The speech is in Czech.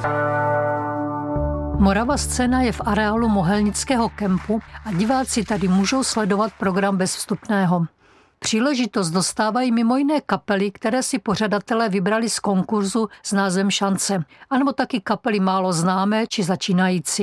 Morava Scéna je v areálu Mohelnického kempu a diváci tady můžou sledovat program bez vstupného. Příležitost dostávají mimo jiné kapely, které si pořadatelé vybrali z konkurzu s názvem Šance, anebo taky kapely málo známé či začínající.